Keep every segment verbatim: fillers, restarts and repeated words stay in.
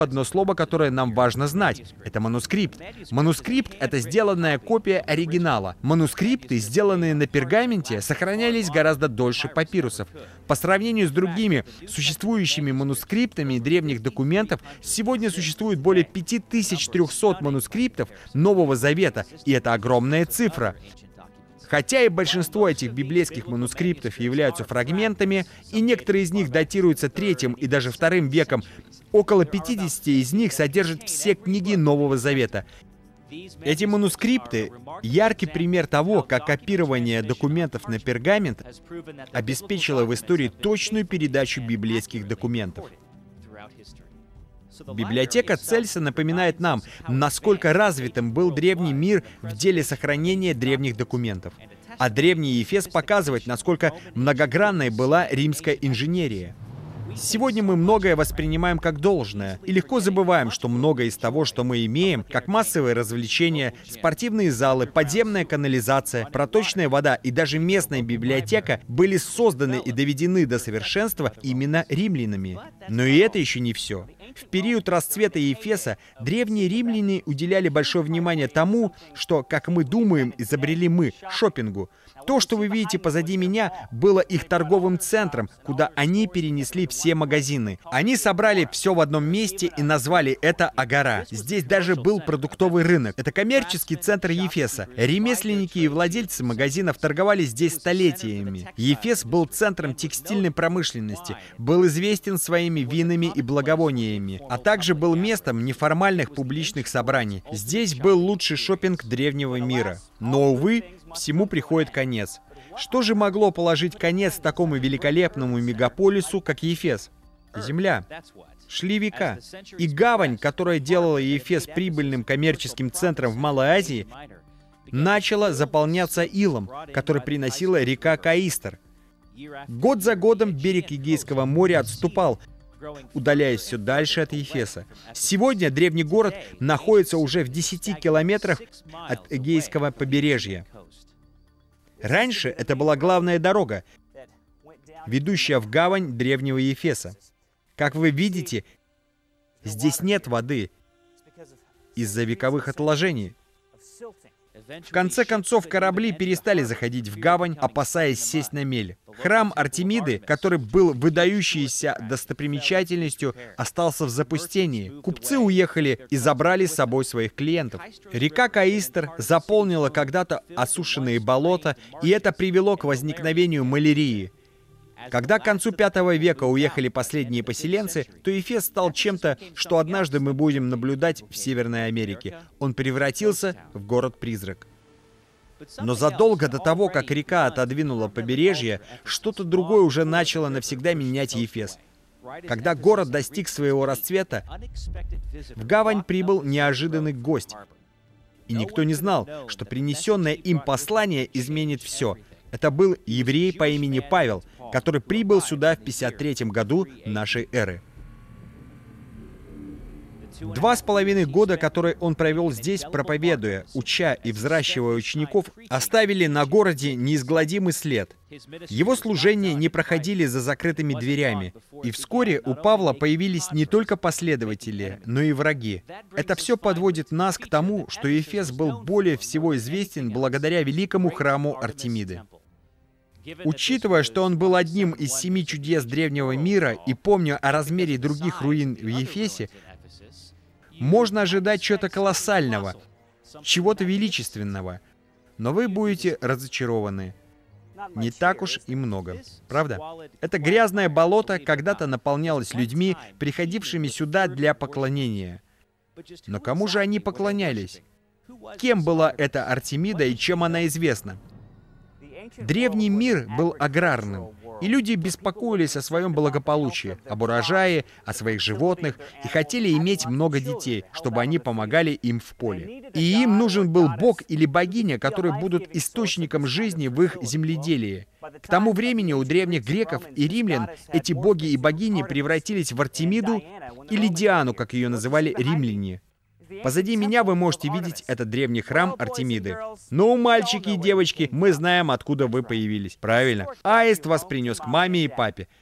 одно слово, которое нам важно знать. Это манускрипт. Манускрипт — это сделанная копия оригинала. Манускрипты, сделанные на пергаменте, сохранялись гораздо дольше папирусов. По сравнению с другими существующими манускриптами древних документов, сегодня существует более пяти тысяч трёхсот манускриптов Нового Завета, и это огромная цифра. Хотя и большинство этих библейских манускриптов являются фрагментами, и некоторые из них датируются третьим и даже вторым веком, около пятидесяти из них содержат все книги Нового Завета. Эти манускрипты — яркий пример того, как копирование документов на пергамент обеспечило в истории точную передачу библейских документов. Библиотека Цельса напоминает нам, насколько развитым был древний мир в деле сохранения древних документов. А древний Ефес показывает, насколько многогранной была римская инженерия. Сегодня мы многое воспринимаем как должное, и легко забываем, что многое из того, что мы имеем, как массовые развлечения, спортивные залы, подземная канализация, проточная вода и даже местная библиотека, были созданы и доведены до совершенства именно римлянами. Но и это еще не все. В период расцвета Ефеса древние римляне уделяли большое внимание тому, что, как мы думаем, изобрели мы — шопингу. То, что вы видите позади меня, было их торговым центром, куда они перенесли все магазины. Они собрали все в одном месте и назвали это Агора. Здесь даже был продуктовый рынок. Это коммерческий центр Ефеса. Ремесленники и владельцы магазинов торговали здесь столетиями. Ефес был центром текстильной промышленности, был известен своими винами и благовониями, а также был местом неформальных публичных собраний. Здесь был лучший шопинг древнего мира. Но, увы, всему приходит конец. Что же могло положить конец такому великолепному мегаполису, как Ефес? Земля. Шли века. И гавань, которая делала Ефес прибыльным коммерческим центром в Малой Азии, начала заполняться илом, который приносила река Каистр. Год за годом берег Эгейского моря отступал, удаляясь все дальше от Ефеса. Сегодня древний город находится уже в десяти километрах от Эгейского побережья. Раньше это была главная дорога, ведущая в гавань древнего Ефеса. Как вы видите, здесь нет воды из-за вековых отложений. В конце концов, корабли перестали заходить в гавань, опасаясь сесть на мель. Храм Артемиды, который был выдающейся достопримечательностью, остался в запустении. Купцы уехали и забрали с собой своих клиентов. Река Каистр заполнила когда-то осушенные болота, и это привело к возникновению малярии. Когда к концу пятого века уехали последние поселенцы, то Ефес стал чем-то, что однажды мы будем наблюдать в Северной Америке. Он превратился в город-призрак. Но задолго до того, как река отодвинула побережье, что-то другое уже начало навсегда менять Ефес. Когда город достиг своего расцвета, в гавань прибыл неожиданный гость. И никто не знал, что принесенное им послание изменит все. Это был еврей по имени Павел, который прибыл сюда в пятьдесят третьем году нашей эры. Два с половиной года, которые он провел здесь, проповедуя, уча и взращивая учеников, оставили на городе неизгладимый след. Его служения не проходили за закрытыми дверями, и вскоре у Павла появились не только последователи, но и враги. Это все подводит нас к тому, что Ефес был более всего известен благодаря великому храму Артемиды. Учитывая, что он был одним из семи чудес древнего мира, и помня о размере других руин в Ефесе, можно ожидать чего-то колоссального, чего-то величественного, но вы будете разочарованы. Не так уж и много, правда? Это грязное болото когда-то наполнялось людьми, приходившими сюда для поклонения. Но кому же они поклонялись? Кем была эта Артемида и чем она известна? Древний мир был аграрным, и люди беспокоились о своем благополучии, об урожае, о своих животных, и хотели иметь много детей, чтобы они помогали им в поле. И им нужен был бог или богиня, которые будут источником жизни в их земледелии. К тому времени у древних греков и римлян эти боги и богини превратились в Артемиду или Диану, как ее называли римляне. Позади меня вы можете видеть этот древний храм Артемиды. Ну, мальчики и девочки, мы знаем, откуда вы появились. Правильно. Аист вас принес к маме и папе.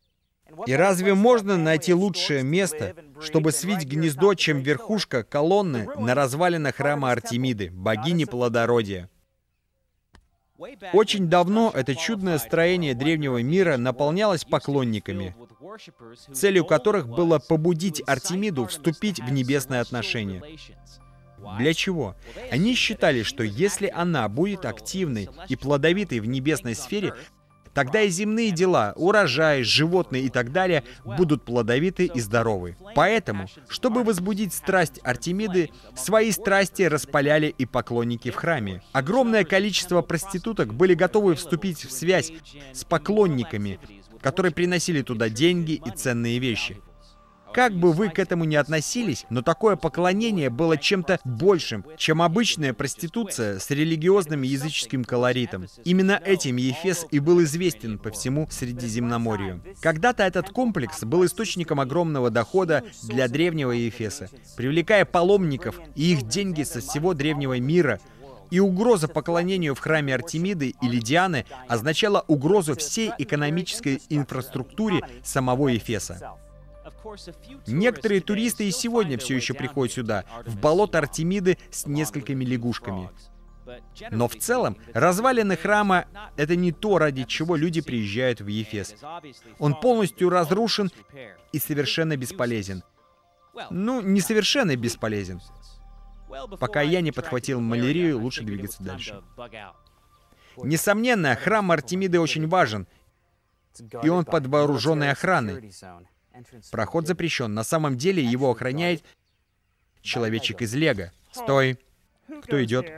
И разве можно найти лучшее место, чтобы свить гнездо, чем верхушка колонны на развалинах храма Артемиды, богини плодородия? Очень давно это чудное строение древнего мира наполнялось поклонниками, целью которых было побудить Артемиду вступить в небесные отношения. Для чего? Они считали, что если она будет активной и плодовитой в небесной сфере, тогда и земные дела, урожай, животные и так далее будут плодовиты и здоровы. Поэтому, чтобы возбудить страсть Артемиды, свои страсти распаляли и поклонники в храме. Огромное количество проституток были готовы вступить в связь с поклонниками, которые приносили туда деньги и ценные вещи. Как бы вы к этому ни относились, но такое поклонение было чем-то большим, чем обычная проституция с религиозным языческим колоритом. Именно этим Ефес и был известен по всему Средиземноморью. Когда-то этот комплекс был источником огромного дохода для древнего Ефеса, привлекая паломников и их деньги со всего древнего мира. И угроза поклонению в храме Артемиды или Дианы означала угрозу всей экономической инфраструктуре самого Ефеса. Некоторые туристы и сегодня все еще приходят сюда, в болото Артемиды с несколькими лягушками. Но в целом, развалины храма — это не то, ради чего люди приезжают в Ефес. Он полностью разрушен и совершенно бесполезен. Ну, не совершенно бесполезен. Пока я не подхватил малярию, лучше двигаться дальше. Несомненно, храм Артемиды очень важен, и он под вооруженной охраной. Проход запрещен. На самом деле его охраняет человечек из Лего. Стой! Кто идет?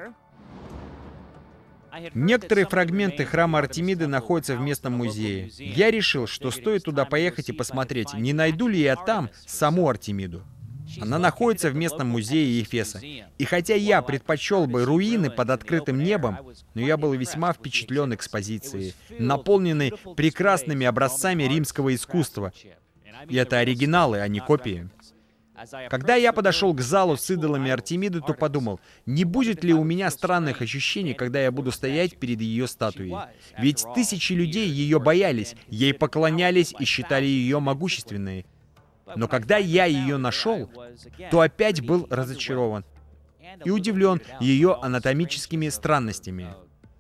Некоторые фрагменты храма Артемиды находятся в местном музее. Я решил, что стоит туда поехать и посмотреть, не найду ли я там саму Артемиду. Она находится в местном музее Ефеса. И хотя я предпочел бы руины под открытым небом, но я был весьма впечатлен экспозицией, наполненной прекрасными образцами римского искусства. И это оригиналы, а не копии. Когда я подошел к залу с идолами Артемиды, то подумал, не будет ли у меня странных ощущений, когда я буду стоять перед ее статуей. Ведь тысячи людей ее боялись, ей поклонялись и считали ее могущественной. Но когда я ее нашел, то опять был разочарован и удивлен ее анатомическими странностями.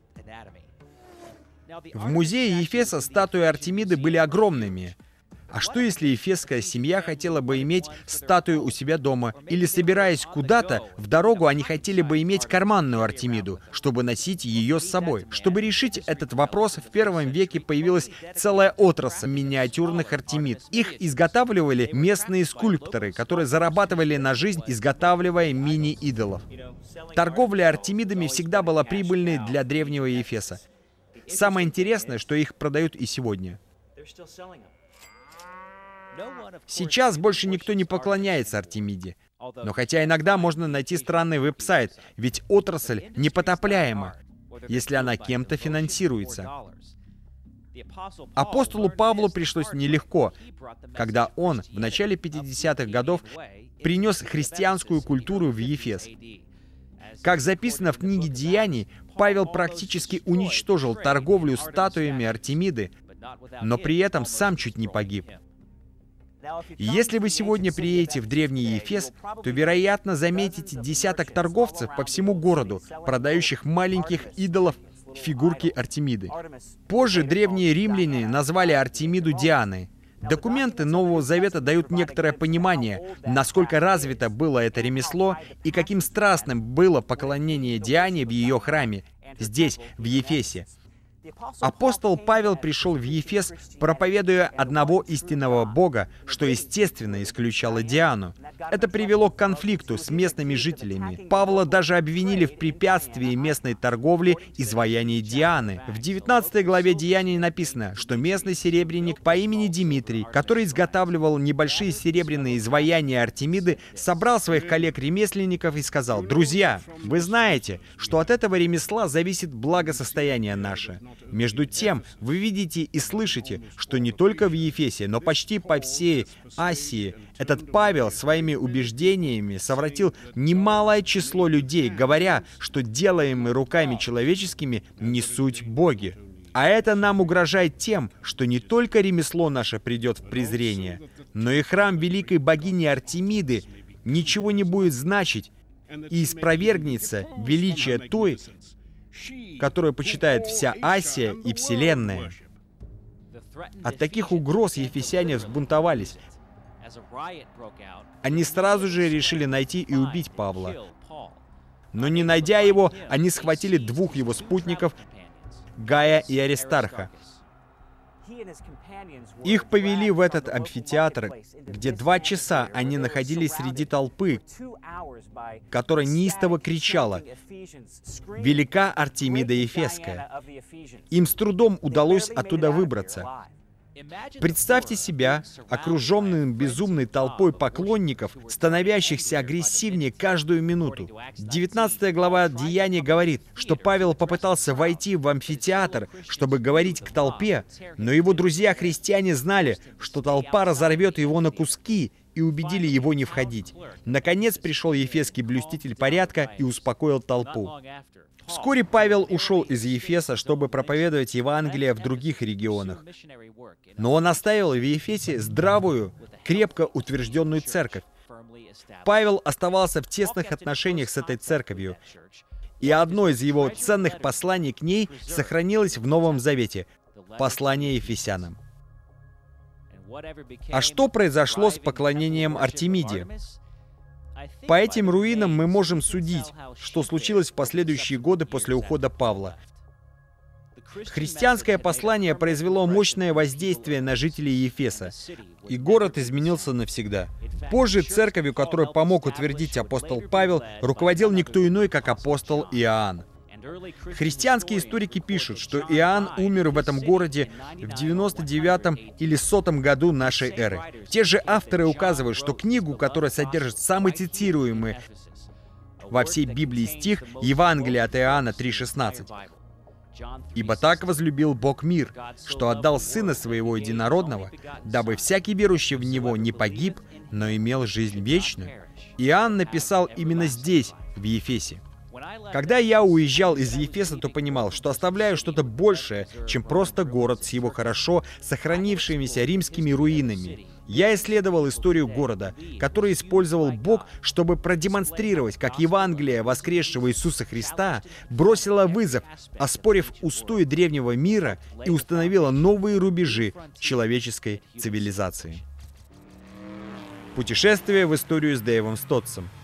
В музее Ефеса статуи Артемиды были огромными. А что если ефесская семья хотела бы иметь статую у себя дома? Или, собираясь куда-то, в дорогу они хотели бы иметь карманную Артемиду, чтобы носить ее с собой? Чтобы решить этот вопрос, в первом веке появилась целая отрасль миниатюрных Артемид. Их изготавливали местные скульпторы, которые зарабатывали на жизнь, изготавливая мини-идолов. Торговля Артемидами всегда была прибыльной для древнего Ефеса. Самое интересное, что их продают и сегодня. Сейчас больше никто не поклоняется Артемиде. Но хотя иногда можно найти странный веб-сайт, ведь отрасль непотопляема, если она кем-то финансируется. Апостолу Павлу пришлось нелегко, когда он в начале пятидесятых годов принес христианскую культуру в Ефес. Как записано в книге «Деяний», Павел практически уничтожил торговлю статуями Артемиды, но при этом сам чуть не погиб. Если вы сегодня приедете в древний Ефес, то, вероятно, заметите десяток торговцев по всему городу, продающих маленьких идолов фигурки Артемиды. Позже древние римляне назвали Артемиду Дианой. Документы Нового Завета дают некоторое понимание, насколько развито было это ремесло и каким страстным было поклонение Диане в ее храме, здесь, в Ефесе. Апостол Павел пришел в Ефес, проповедуя одного истинного Бога, что, естественно, исключало Диану. Это привело к конфликту с местными жителями. Павла даже обвинили в препятствии местной торговли изваяний Дианы. В девятнадцатой главе Деяний написано, что местный серебряник по имени Димитрий, который изготавливал небольшие серебряные изваяния Артемиды, собрал своих коллег-ремесленников и сказал: «Друзья, вы знаете, что от этого ремесла зависит благосостояние наше. Между тем, вы видите и слышите, что не только в Ефесе, но почти по всей Асии этот Павел своими убеждениями совратил немалое число людей, говоря, что делаемые руками человеческими не суть боги». А это нам угрожает тем, что не только ремесло наше придет в презрение, но и храм великой богини Артемиды ничего не будет значить, и испровергнется величие той, которую почитает вся Асия и Вселенная. От таких угроз ефесяне взбунтовались. Они сразу же решили найти и убить Павла. Но не найдя его, они схватили двух его спутников, Гая и Аристарха. Их повели в этот амфитеатр, где два часа они находились среди толпы, которая неистово кричала: «Велика Артемида Ефесская!». Им с трудом удалось оттуда выбраться. Представьте себя окруженным безумной толпой поклонников, становящихся агрессивнее каждую минуту. девятнадцатая глава Деяний говорит, что Павел попытался войти в амфитеатр, чтобы говорить к толпе, но его друзья-христиане знали, что толпа разорвет его на куски, и убедили его не входить. Наконец пришел ефесский блюститель порядка и успокоил толпу. Вскоре Павел ушел из Ефеса, чтобы проповедовать Евангелие в других регионах. Но он оставил в Ефесе здравую, крепко утвержденную церковь. Павел оставался в тесных отношениях с этой церковью, и одно из его ценных посланий к ней сохранилось в Новом Завете — послание Ефесянам. А что произошло с поклонением Артемиде? По этим руинам мы можем судить, что случилось в последующие годы после ухода Павла. Христианское послание произвело мощное воздействие на жителей Ефеса, и город изменился навсегда. Позже церковью, которую помог утвердить апостол Павел, руководил никто иной, как апостол Иоанн. Христианские историки пишут, что Иоанн умер в этом городе в девяносто девятом или сотом году нашей эры. Те же авторы указывают, что книгу, которая содержит самый цитируемый во всей Библии стих, Евангелие от Иоанна три шестнадцать. «Ибо так возлюбил Бог мир, что отдал Сына Своего Единородного, дабы всякий верующий в Него не погиб, но имел жизнь вечную». Иоанн написал именно здесь, в Ефесе. Когда я уезжал из Ефеса, то понимал, что оставляю что-то большее, чем просто город с его хорошо сохранившимися римскими руинами. Я исследовал историю города, который использовал Бог, чтобы продемонстрировать, как Евангелие воскресшего Иисуса Христа бросило вызов, оспорив устои древнего мира и установило новые рубежи человеческой цивилизации. Путешествие в историю с Дэйвом Стотсом.